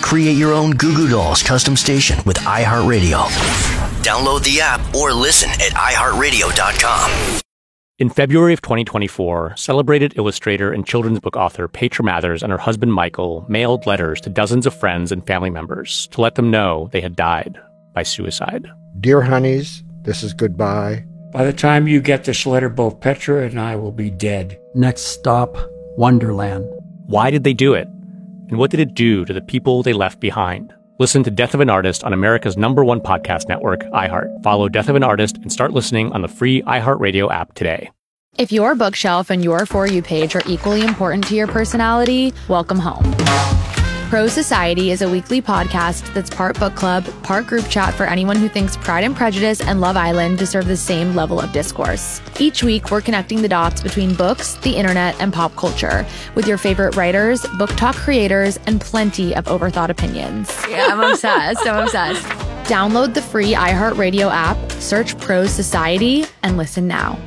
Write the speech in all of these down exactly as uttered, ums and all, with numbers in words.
Create your own Goo Goo Dolls custom station with iHeartRadio. Download the app or listen at i heart radio dot com. In February of twenty twenty-four, celebrated illustrator and children's book author Petra Mathers and her husband Michael mailed letters to dozens of friends and family members to let them know they had died by suicide. Dear honeys, this is goodbye. By the time you get this letter, both Petra and I will be dead. Next stop, Wonderland. Why did they do it? And what did it do to the people they left behind? Listen to Death of an Artist on America's number one podcast network, iHeart. Follow Death of an Artist and start listening on the free iHeartRadio app today. If your bookshelf and your For You page are equally important to your personality, welcome home. Pro Society is a weekly podcast that's part book club, part group chat for anyone who thinks Pride and Prejudice and Love Island deserve the same level of discourse. Each week, we're connecting the dots between books, the internet, and pop culture with your favorite writers, book talk creators, and plenty of overthought opinions. Yeah, I'm obsessed. I'm obsessed. Download the free iHeartRadio app, search Pro Society, and listen now.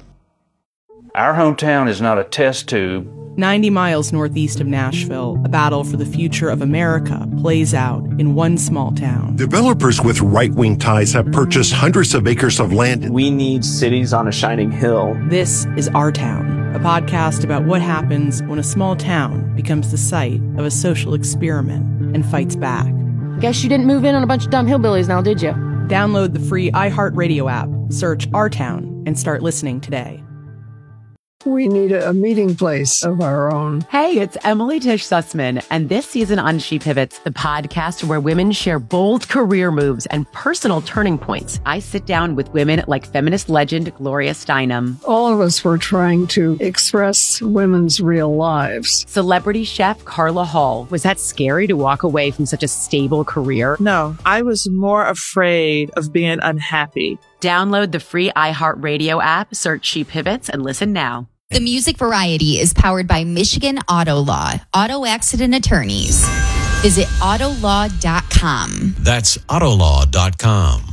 Our hometown is not a test tube. ninety miles northeast of Nashville, a battle for the future of America plays out in one small town. Developers with right-wing ties have purchased hundreds of acres of land. We need cities on a shining hill. This is Our Town, a podcast about what happens when a small town becomes the site of a social experiment and fights back. Guess you didn't move in on a bunch of dumb hillbillies now, did you? Download the free iHeartRadio app, search Our Town, and start listening today. We need a meeting place of our own. Hey, it's Emily Tish Sussman, and this season on She Pivots, the podcast where women share bold career moves and personal turning points. I sit down with women like feminist legend Gloria Steinem. All of us were trying to express women's real lives. Celebrity chef Carla Hall. Was that scary to walk away from such a stable career? No, I was more afraid of being unhappy. Download the free iHeartRadio app, search She Pivots, and listen now. The Music Variety is powered by Michigan Auto Law, auto accident attorneys. Visit auto law dot com. That's auto law dot com.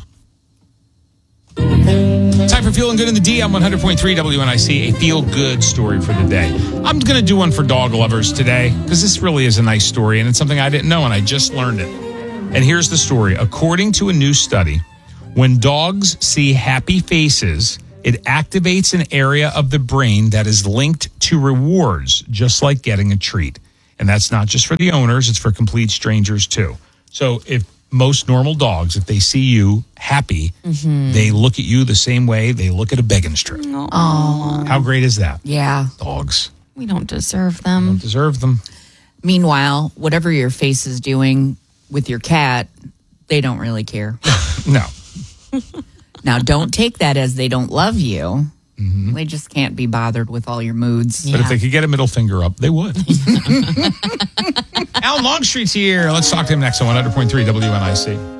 Time for Feeling Good in the D on one hundred point three W N I C, a feel-good story for the day. I'm going to do one for dog lovers today because this really is a nice story, and it's something I didn't know, and I just learned it. And here's the story. According to a new study, when dogs see happy faces, it activates an area of the brain that is linked to rewards, just like getting a treat. And that's not just for the owners, it's for complete strangers too. So if most normal dogs, if they see you happy, mm-hmm. they look at you the same way they look at a begging strip. Oh. How great is that? Yeah. Dogs. We don't deserve them. We don't deserve them. Meanwhile, whatever your face is doing with your cat, they don't really care. No. Now, don't take that as they don't love you. Mm-hmm. They just can't be bothered with all your moods. But yeah. if they could get a middle finger up, they would. Alan Longstreet's here. Let's talk to him next on one hundred point three W N I C.